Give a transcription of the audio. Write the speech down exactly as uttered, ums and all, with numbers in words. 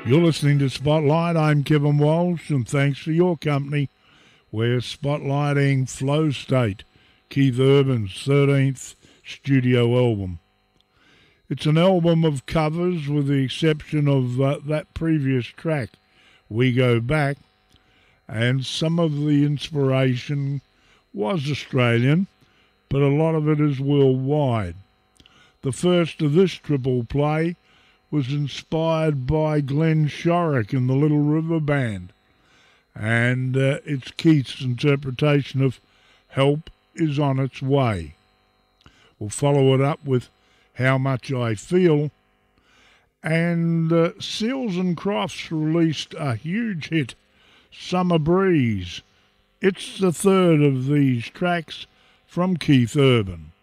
You're listening to Spotlight. I'm Kevin Walsh, and thanks for your company. We're spotlighting Flow State, Keith Urban's thirteenth studio album. It's an album of covers with the exception of uh, that previous track, We Go Back, and some of the inspiration was Australian, but a lot of it is worldwide. The first of this triple play was inspired by Glenn Shorrock and the Little River Band, and uh, it's Keith's interpretation of Help Is On Its Way. We'll follow it up with How Much I Feel, and uh, Seals and Crofts released a huge hit, Summer Breeze. It's the third of these tracks from Keith Urban.